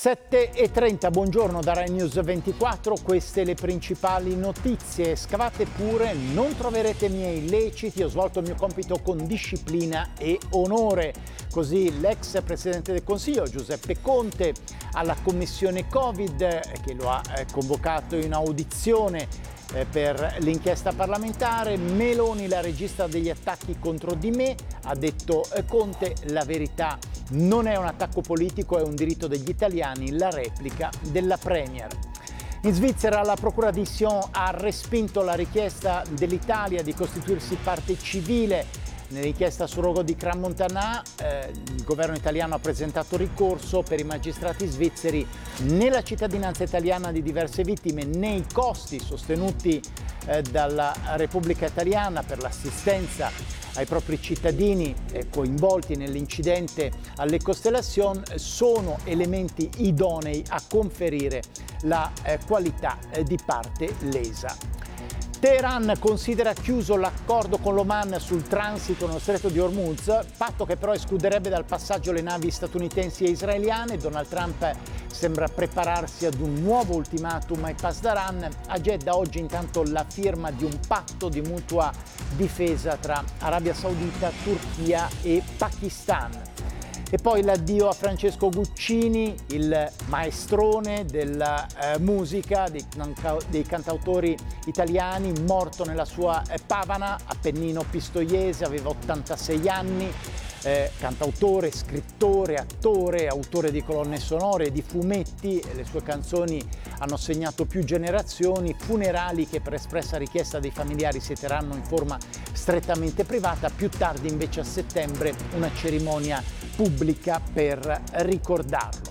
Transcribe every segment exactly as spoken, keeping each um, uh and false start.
sette e trenta, buongiorno da Rai News ventiquattro, queste le principali notizie. Scavate pure, non troverete miei illeciti, ho svolto il mio compito con disciplina e onore. Così l'ex Presidente del Consiglio Giuseppe Conte alla Commissione Covid, che lo ha convocato in audizione per l'inchiesta parlamentare. Meloni, la regista degli attacchi contro di me, ha detto Conte, la verità non è un attacco politico, è un diritto degli italiani, la replica della Premier. In Svizzera la Procura di Sion ha respinto la richiesta dell'Italia di costituirsi parte civile. Nell'inchiesta sul rogo di Crans-Montana eh, il governo italiano ha presentato ricorso per i magistrati svizzeri né la cittadinanza italiana di diverse vittime né i costi sostenuti eh, dalla Repubblica Italiana per l'assistenza ai propri cittadini eh, coinvolti nell'incidente alle Constellation sono elementi idonei a conferire la eh, qualità eh, di parte lesa. Teheran considera chiuso l'accordo con l'Oman sul transito nello stretto di Hormuz, patto che però escluderebbe dal passaggio le navi statunitensi e israeliane. Donald Trump sembra prepararsi ad un nuovo ultimatum ai Pasdaran. A Jeddah oggi intanto la firma di un patto di mutua difesa tra Arabia Saudita, Turchia e Pakistan. E poi l'addio a Francesco Guccini, il maestrone della eh, musica, dei, dei cantautori italiani, morto nella sua eh, Pavana, Appennino pistoiese, aveva ottantasei anni, eh, cantautore, scrittore, attore, autore di colonne sonore e di fumetti. Le sue canzoni hanno segnato più generazioni, funerali che per espressa richiesta dei familiari si terranno in forma strettamente privata, più tardi invece a settembre una cerimonia pubblica per ricordarlo.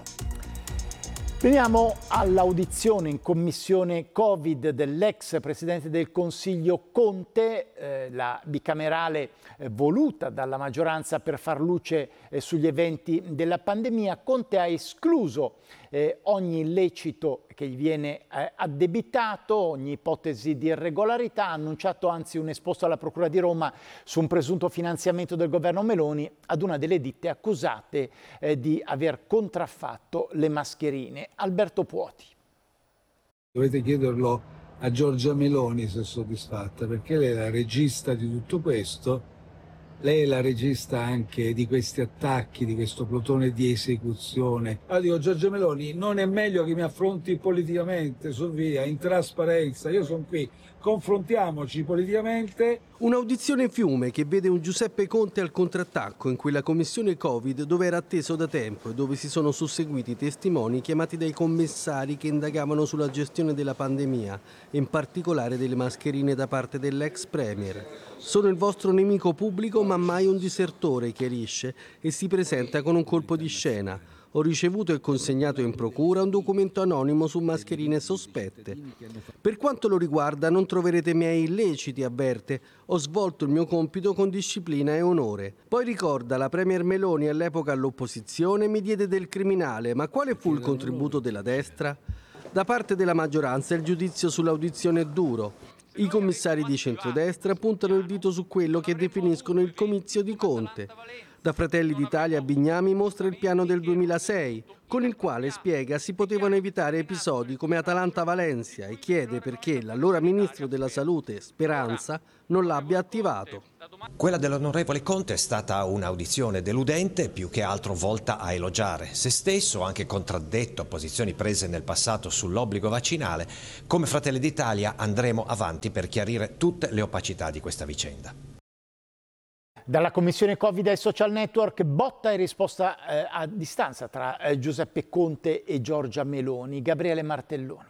Veniamo all'audizione in commissione Covid dell'ex Presidente del Consiglio Conte, eh, la bicamerale eh, voluta dalla maggioranza per far luce eh, sugli eventi della pandemia. Conte ha escluso eh, ogni illecito che gli viene eh, addebitato, ogni ipotesi di irregolarità, ha annunciato anzi un esposto alla Procura di Roma su un presunto finanziamento del governo Meloni ad una delle ditte accusate eh, di aver contraffatto le mascherine. Alberto Puoti. Dovete chiederlo a Giorgia Meloni se è soddisfatta, perché lei è la regista di tutto questo, lei è la regista anche di questi attacchi, di questo plotone di esecuzione. Allora dico, Giorgia Meloni, non è meglio che mi affronti politicamente, su via, in trasparenza, io sono qui, confrontiamoci politicamente. Un'audizione fiume che vede un Giuseppe Conte al contrattacco in quella commissione Covid dove era atteso da tempo e dove si sono susseguiti testimoni chiamati dai commissari che indagavano sulla gestione della pandemia, in particolare delle mascherine da parte dell'ex premier. Sono il vostro nemico pubblico ma mai un disertore, chiarisce e si presenta con un colpo di scena. Ho ricevuto e consegnato in procura un documento anonimo su mascherine sospette. Per quanto lo riguarda non troverete miei illeciti, avverte. Ho svolto il mio compito con disciplina e onore. Poi ricorda, la Premier Meloni all'epoca all'opposizione mi diede del criminale, ma quale fu il contributo della destra? Da parte della maggioranza il giudizio sull'audizione è duro. I commissari di centrodestra puntano il dito su quello che definiscono il comizio di Conte. Da Fratelli d'Italia Bignami mostra il piano del duemilasei, con il quale spiega si potevano evitare episodi come Atalanta-Valencia e chiede perché l'allora ministro della Salute, Speranza, non l'abbia attivato. Quella dell'onorevole Conte è stata un'audizione deludente, più che altro volta a elogiare se stesso, anche contraddetto a posizioni prese nel passato sull'obbligo vaccinale. Come Fratelli d'Italia andremo avanti per chiarire tutte le opacità di questa vicenda. Dalla Commissione Covid ai social network, botta e risposta eh, a distanza tra eh, Giuseppe Conte e Giorgia Meloni. Gabriele Martelloni.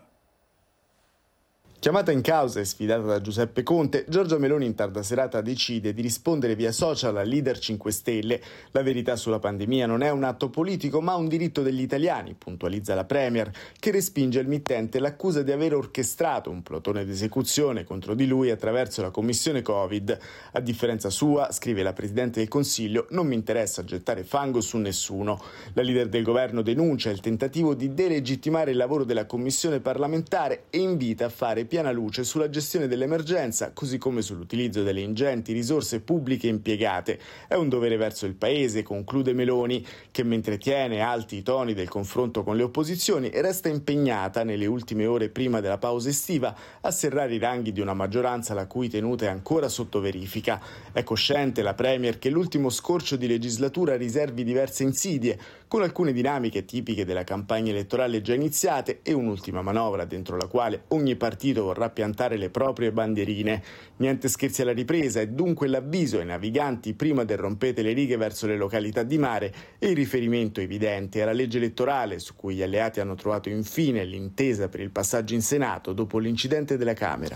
Chiamata in causa e sfidata da Giuseppe Conte, Giorgia Meloni in tarda serata decide di rispondere via social al leader cinque Stelle. La verità sulla pandemia non è un atto politico ma un diritto degli italiani, puntualizza la Premier, che respinge al mittente l'accusa di aver orchestrato un plotone d'esecuzione contro di lui attraverso la Commissione Covid. A differenza sua, scrive la Presidente del Consiglio, non mi interessa gettare fango su nessuno. La leader del governo denuncia il tentativo di delegittimare il lavoro della Commissione parlamentare e invita a fare piena luce sulla gestione dell'emergenza, così come sull'utilizzo delle ingenti risorse pubbliche impiegate. È un dovere verso il Paese, conclude Meloni, che mentre tiene alti i toni del confronto con le opposizioni resta impegnata nelle ultime ore prima della pausa estiva a serrare i ranghi di una maggioranza la cui tenuta è ancora sotto verifica. È cosciente la Premier che l'ultimo scorcio di legislatura riservi diverse insidie, con alcune dinamiche tipiche della campagna elettorale già iniziate e un'ultima manovra dentro la quale ogni partito vorrà piantare le proprie bandierine. Niente scherzi alla ripresa e dunque l'avviso ai naviganti prima del rompete le righe verso le località di mare e il riferimento evidente alla legge elettorale su cui gli alleati hanno trovato infine l'intesa per il passaggio in Senato dopo l'incidente della Camera.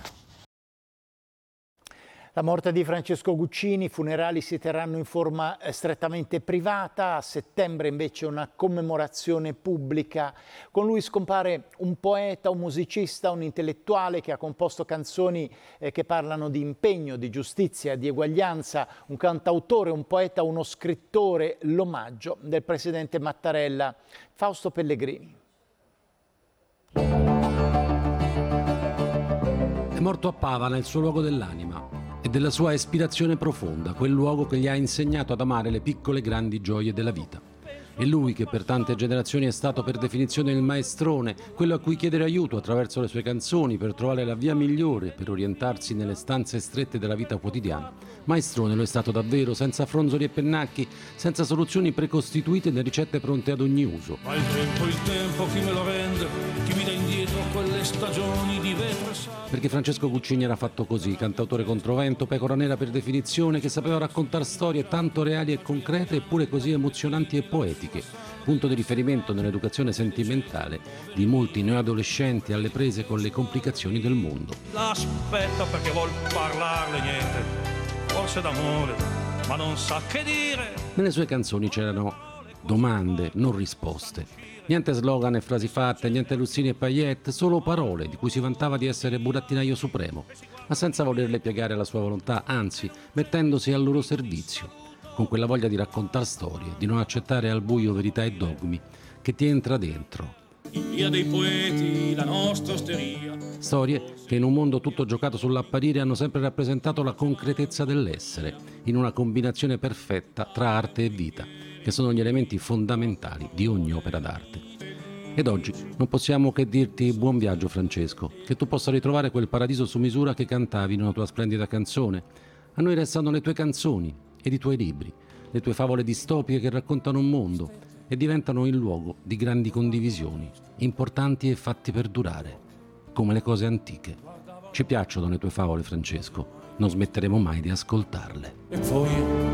La morte di Francesco Guccini, i funerali si terranno in forma strettamente privata, a settembre invece una commemorazione pubblica. Con lui scompare un poeta, un musicista, un intellettuale che ha composto canzoni eh, che parlano di impegno, di giustizia, di eguaglianza, un cantautore, un poeta, uno scrittore, l'omaggio del presidente Mattarella, Fausto Pellegrini. È morto a Pava, nel suo luogo dell'anima e della sua ispirazione profonda, quel luogo che gli ha insegnato ad amare le piccole grandi gioie della vita. E lui, che per tante generazioni è stato per definizione il maestrone, quello a cui chiedere aiuto attraverso le sue canzoni per trovare la via migliore per orientarsi nelle stanze strette della vita quotidiana. Maestrone lo è stato davvero, senza fronzoli e pennacchi, senza soluzioni precostituite né ricette pronte ad ogni uso. Ma il tempo, il tempo, chi me lo rende? Chi mi dà indietro quelle stagioni di vetro e sale? Perché Francesco Guccini era fatto così, cantautore controvento, pecora nera per definizione, che sapeva raccontare storie tanto reali e concrete eppure così emozionanti e poetiche, punto di riferimento nell'educazione sentimentale di molti neoadolescenti alle prese con le complicazioni del mondo. L'aspetta perché vuol parlarle niente, forse d'amore, ma non sa che dire. Nelle sue canzoni c'erano domande, non risposte. Niente slogan e frasi fatte, niente Luzzini e paillette, solo parole di cui si vantava di essere burattinaio supremo, ma senza volerle piegare alla sua volontà, anzi mettendosi al loro servizio, con quella voglia di raccontare storie, di non accettare al buio verità e dogmi, che ti entra dentro. In via dei poeti, la nostra osteria. Storie che in un mondo tutto giocato sull'apparire hanno sempre rappresentato la concretezza dell'essere, in una combinazione perfetta tra arte e vita, che sono gli elementi fondamentali di ogni opera d'arte. Ed oggi non possiamo che dirti buon viaggio, Francesco, che tu possa ritrovare quel paradiso su misura che cantavi in una tua splendida canzone. A noi restano le tue canzoni ed i tuoi libri, le tue favole distopiche che raccontano un mondo e diventano il luogo di grandi condivisioni, importanti e fatti per durare, come le cose antiche. Ci piacciono le tue favole, Francesco, non smetteremo mai di ascoltarle. E poi